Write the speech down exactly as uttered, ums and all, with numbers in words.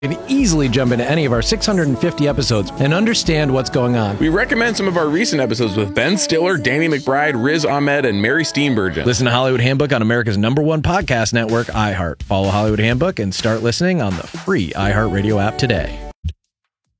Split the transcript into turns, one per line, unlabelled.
You can easily jump into any of our six hundred fifty episodes and understand what's going on.
We recommend some of our recent episodes with Ben Stiller, Danny McBride, Riz Ahmed, and Mary Steenburgen.
Listen to Hollywood Handbook on America's number one podcast network, iHeart. Follow Hollywood Handbook and start listening on the free iHeartRadio app today.